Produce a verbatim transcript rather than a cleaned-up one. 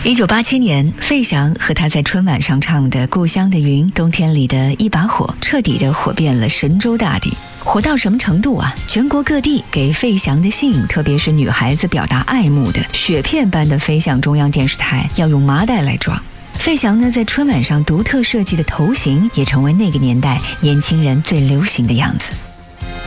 一九八七年，费翔和他在春晚上唱的《故乡的云，冬天里的一把火》，彻底的火遍了神州大地。火到什么程度啊？全国各地给费翔的信，特别是女孩子表达爱慕的，雪片般的飞向中央电视台，要用麻袋来装。费翔呢，在春晚上独特设计的头型，也成为那个年代年轻人最流行的样子。